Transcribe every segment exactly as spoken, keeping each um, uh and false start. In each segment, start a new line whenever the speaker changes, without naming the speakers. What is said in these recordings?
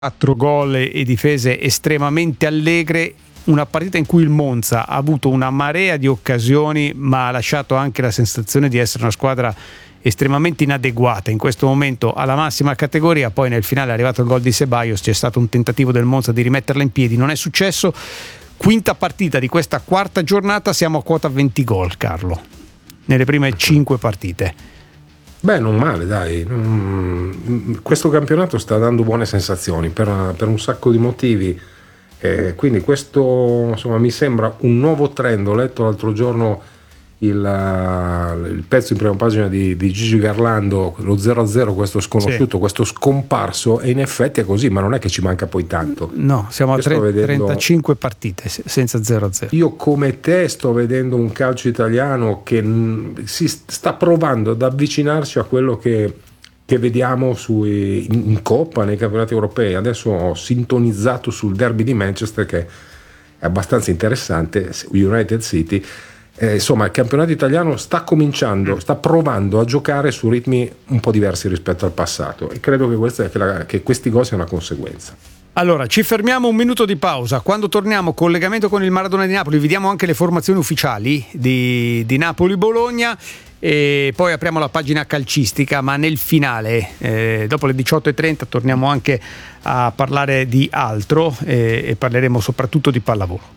quattro gol e difese estremamente allegre, una partita in cui il Monza ha avuto una marea di occasioni ma ha lasciato anche la sensazione di essere una squadra estremamente inadeguata in questo momento alla massima categoria. Poi nel finale è arrivato il gol di Ceballos, c'è stato un tentativo del Monza di rimetterla in piedi, non è successo. Quinta partita di questa quarta giornata, siamo a quota venti gol, Carlo, nelle prime cinque partite.
Beh, non male, dai. Questo campionato sta dando buone sensazioni per, per un sacco di motivi. Eh, quindi questo, insomma, mi sembra un nuovo trend. Ho letto l'altro giorno il, il pezzo in prima pagina di, di Gigi Garlando, lo zero a zero, questo sconosciuto, sì, questo scomparso, e in effetti è così, ma non è che ci manca poi tanto.
No, siamo a tre, vedendo, trentacinque partite senza zero a zero.
Io come te sto vedendo un calcio italiano che si sta provando ad avvicinarsi a quello che, che vediamo sui, in, in Coppa, nei campionati europei. Adesso ho sintonizzato sul derby di Manchester, che è abbastanza interessante, United City. Eh, insomma, il campionato italiano sta cominciando, sta provando a giocare su ritmi un po' diversi rispetto al passato, e credo che, questa, che, la, che questi gol siano una conseguenza.
Allora, ci fermiamo un minuto di pausa. Quando torniamo, collegamento con il Maradona di Napoli, vediamo anche le formazioni ufficiali di, di Napoli-Bologna e poi apriamo la pagina calcistica, ma nel finale, eh, dopo le diciotto e trenta, torniamo anche a parlare di altro eh, e parleremo soprattutto di pallavolo.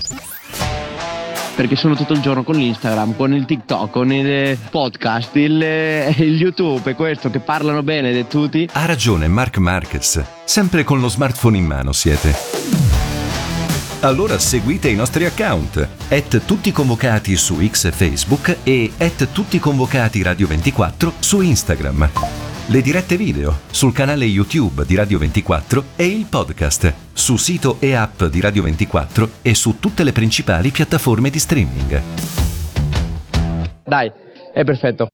Perché sono tutto il giorno con l'Instagram, con il TikTok, con il podcast, il, il YouTube e questo, che parlano bene di tutti.
Ha ragione Marc Marquez, sempre con lo smartphone in mano siete. Allora seguite i nostri account, at tutti convocati su X e Facebook e at tutti convocati Radio ventiquattro su Instagram. Le dirette video sul canale YouTube di Radio ventiquattro e il podcast su sito e app di Radio ventiquattro e su tutte le principali piattaforme di streaming.
Dai, è perfetto.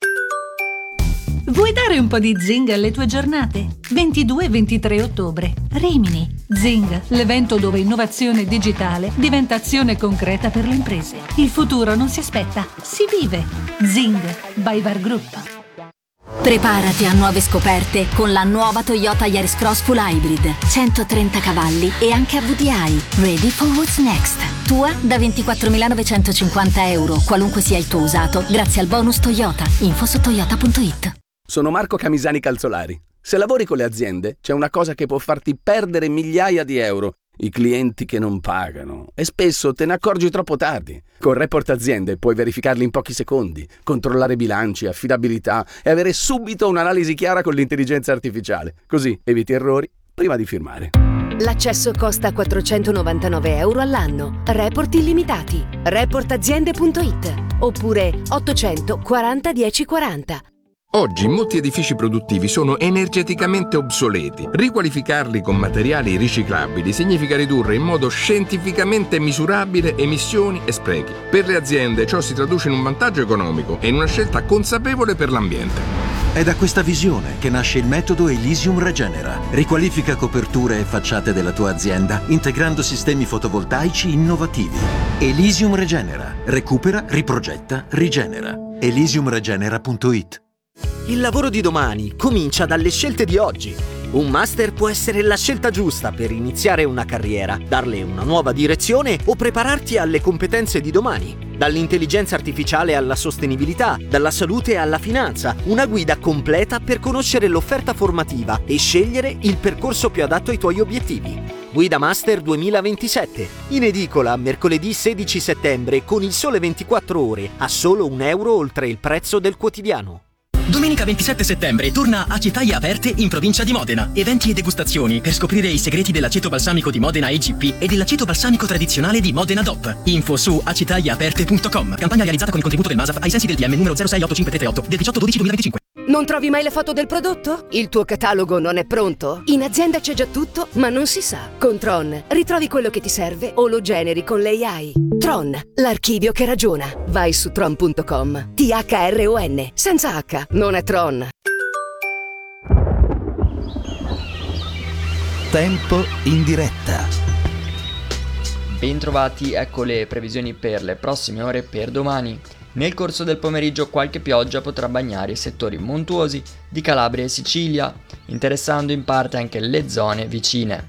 Vuoi dare un po' di zing alle tue giornate? ventidue e ventitré ottobre, Rimini. Zing, l'evento dove innovazione digitale diventa azione concreta per le imprese. Il futuro non si aspetta, si vive. Zing by Var Group.
Preparati a nuove scoperte con la nuova Toyota Yaris Cross Full Hybrid, centotrenta cavalli e anche A V D I. Ready for what's next. Tua da ventiquattromilanovecentocinquanta euro, qualunque sia il tuo usato, grazie al bonus Toyota. Info su toyota punto it.
Sono Marco Camisani Calzolari. Se lavori con le aziende, c'è una cosa che può farti perdere migliaia di euro. I clienti che non pagano. E spesso te ne accorgi troppo tardi. Con Report Aziende puoi verificarli in pochi secondi, controllare bilanci, affidabilità e avere subito un'analisi chiara con l'intelligenza artificiale. Così eviti errori prima di firmare.
L'accesso costa quattrocentonovantanove euro all'anno. Report illimitati. report aziende punto it oppure ottocento quaranta dieci quaranta.
Oggi molti edifici produttivi sono energeticamente obsoleti. Riqualificarli con materiali riciclabili significa ridurre in modo scientificamente misurabile emissioni e sprechi. Per le aziende ciò si traduce in un vantaggio economico e in una scelta consapevole per l'ambiente.
È da questa visione che nasce il metodo Elysium Regenera. Riqualifica coperture e facciate della tua azienda integrando sistemi fotovoltaici innovativi. Elysium Regenera. Recupera, riprogetta, rigenera. elysium regenera punto it.
Il lavoro di domani comincia dalle scelte di oggi. Un master può essere la scelta giusta per iniziare una carriera, darle una nuova direzione o prepararti alle competenze di domani. Dall'intelligenza artificiale alla sostenibilità, dalla salute alla finanza, una guida completa per conoscere l'offerta formativa e scegliere il percorso più adatto ai tuoi obiettivi. Guida Master duemilaventisette, in edicola mercoledì sedici settembre con Il Sole ventiquattro Ore a solo un euro oltre il prezzo del quotidiano.
Domenica ventisette settembre torna Acetaia Aperte in provincia di Modena. Eventi e degustazioni per scoprire i segreti dell'aceto balsamico di Modena E G P e dell'aceto balsamico tradizionale di Modena D O P. Info su acetaia aperte punto com. Campagna realizzata con il contributo del M A S A F ai sensi del D M numero zero sei otto cinque tre tre otto del diciotto dodici duemilaventicinque.
Non trovi mai le foto del prodotto? Il tuo catalogo non è pronto? In azienda c'è già tutto, ma non si sa. Con Tron ritrovi quello che ti serve o lo generi con l'A I. Tron, l'archivio che ragiona. Vai su tron punto com. T H R O N, senza H, non è Tron.
Tempo in diretta.
Bentrovati, ecco le previsioni per le prossime ore per domani. Nel corso del pomeriggio qualche pioggia potrà bagnare i settori montuosi di Calabria e Sicilia, interessando in parte anche le zone vicine.